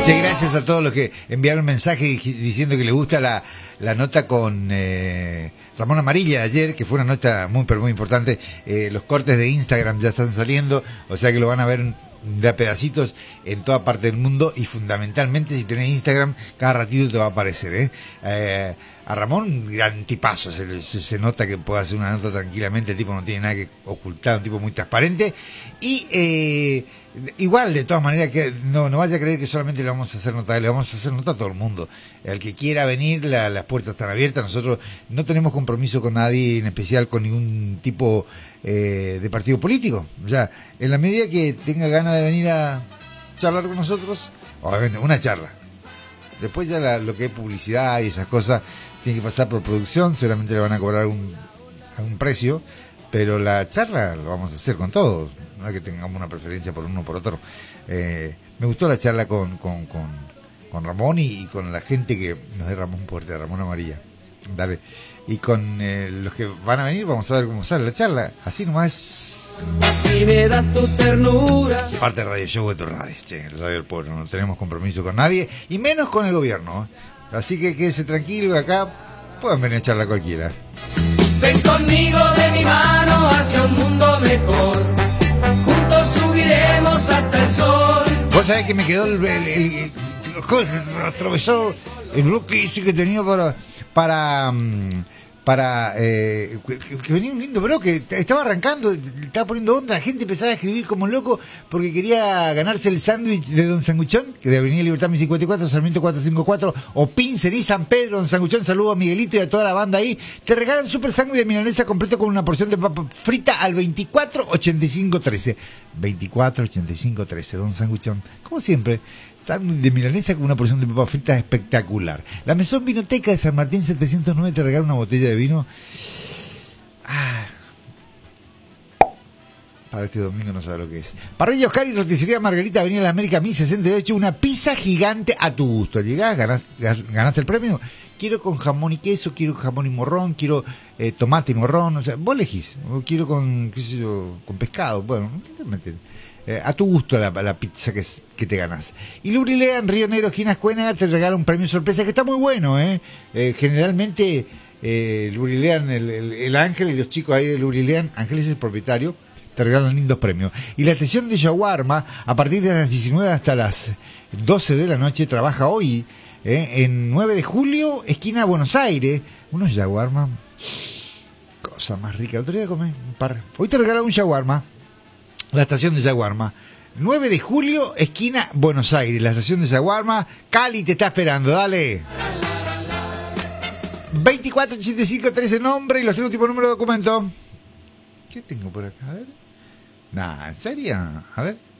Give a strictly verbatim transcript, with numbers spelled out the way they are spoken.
Che, gracias a todos los que enviaron mensajes diciendo que les gusta la, la nota con eh, Ramón Amarilla de ayer, que fue una nota muy, pero muy importante. Eh, los cortes de Instagram ya están saliendo, o sea que lo van a ver de a pedacitos en toda parte del mundo, y fundamentalmente si tenés Instagram, cada ratito te va a aparecer, ¿eh? Eh, a Ramón, gran tipazo, se, se, se nota que puede hacer una nota tranquilamente, el tipo no tiene nada que ocultar, un tipo muy transparente, y eh, igual, de todas maneras, que no, no vaya a creer que solamente le vamos a hacer nota, le vamos a hacer nota a todo el mundo. El que quiera venir, la, las puertas están abiertas. Nosotros no tenemos compromiso con nadie, en especial con ningún tipo eh, de partido político. O sea, en la medida que tenga ganas de venir a charlar con nosotros, obviamente, una charla. Después ya la, lo que es publicidad y esas cosas, tiene que pasar por producción, seguramente le van a cobrar un, un precio. Pero la charla lo vamos a hacer con todos, no es que tengamos una preferencia por uno o por otro. Eh, me gustó la charla con, con, con, con Ramón y, y con la gente que nos dé Ramón Puerta, Ramón Amarilla. Dale. Y con eh, los que van a venir, vamos a ver cómo sale la charla. Así nomás. Si me das tu ternura. Parte de Radio Show de tu radio, che, el Radio del Pueblo. No tenemos compromiso con nadie, y menos con el gobierno. Así que quédese tranquilo, acá pueden venir a charlar cualquiera. Ven conmigo de mi mano hacia un mundo mejor. Juntos subiremos hasta el sol. Vos sabés que me quedó el, el, el, el atravesó el bloque ese que tenía para para para eh, que, que venía un lindo bloque, estaba arrancando, estaba poniendo onda, la gente empezaba a escribir como loco porque quería ganarse el sándwich de Don Sanguchón, que de Avenida Libertad mil cincuenta y cuatro, Sarmiento cuatrocientos cincuenta y cuatro, o Pincer y San Pedro. Don Sanguchón, saludo a Miguelito y a toda la banda ahí. Te regalan super sándwich de milanesa completo con una porción de papa frita al veinticuatro ochenta y cinco trece. veinticuatro ochenta y cinco trece, Don Sanguchón. Como siempre, sándwich de milanesa con una porción de papa frita espectacular. La Mesón Vinoteca de San Martín setecientos nueve te regala una botella de vino. Ah, para este domingo no sabe lo que es. Parrilla Oscar y Roticería Margarita, Avenida de la América mil sesenta y ocho, una pizza gigante a tu gusto. Llegás, ganás, ganaste el premio. Quiero con jamón y queso, quiero jamón y morrón, quiero eh, tomate y morrón, o sea, vos elegís. O quiero con, qué sé yo, con pescado, bueno, eh, a tu gusto la, la pizza que, que te ganás. Y Lubrilean, Río Negro, esquina Cuénaga, te regala un premio sorpresa que está muy bueno, ¿eh? eh generalmente, eh, Lubrilean, el, el, el Ángel y los chicos ahí de Lubrilean, Ángeles es el propietario, te regalan lindos premios. Y la estación de Yaguarma, a partir de las diecinueve hasta las doce de la noche, trabaja hoy, ¿eh? En nueve de julio, esquina Buenos Aires, unos Yaguarma, cosa más rica. El otro día comí un par. Hoy te regalan un Yaguarma, la estación de Yaguarma. nueve de julio, esquina Buenos Aires, la estación de Yaguarma. Cali te está esperando, dale. veinticuatro ochenta y cinco trece, nombre y los tres últimos números de documento. ¿Qué tengo por acá? A ver. Nah, ¿en serio? A ver.